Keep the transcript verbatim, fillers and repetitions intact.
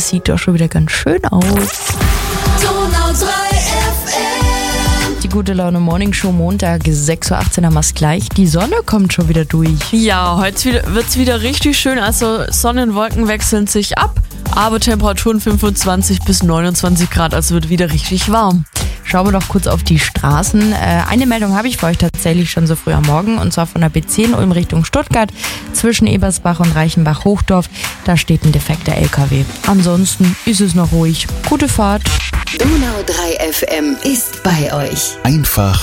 das sieht doch schon wieder ganz schön aus. Donau drei F M. Die gute Laune Morning Show Montag, sechs Uhr achtzehn haben wir es gleich. Die Sonne kommt schon wieder durch. Ja, heute wird es wieder richtig schön. Also Sonne und Wolken wechseln sich ab, aber Temperaturen fünfundzwanzig bis neunundzwanzig Grad, also wird wieder richtig warm. Schauen wir doch kurz auf die Straßen. Äh, eine Meldung habe ich für euch tatsächlich schon so früh am Morgen, und zwar von der B zehn Ulm Richtung Stuttgart zwischen Ebersbach und Reichenbach-Hochdorf. Da steht ein defekter L K W. Ansonsten ist es noch ruhig. Gute Fahrt. Donau drei F M ist bei euch. Einfach